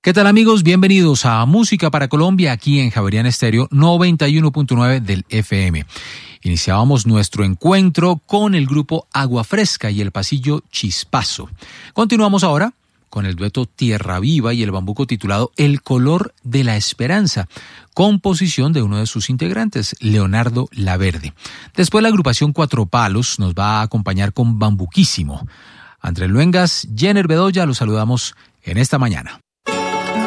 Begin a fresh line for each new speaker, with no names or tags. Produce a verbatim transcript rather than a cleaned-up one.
¿Qué tal, amigos? Bienvenidos a Música para Colombia aquí en Javeriana Estéreo noventa y uno punto nueve del F M. Iniciábamos nuestro encuentro con el grupo Agua Fresca y el pasillo Chispazo. Continuamos ahora con el dueto Tierra Viva y el bambuco titulado El Color de la Esperanza, composición de uno de sus integrantes, Leonardo Laverde. Después la agrupación Cuatro Palos nos va a acompañar con Bambuquísimo. Andrés Luengas, Jenner Bedoya, los saludamos en esta mañana.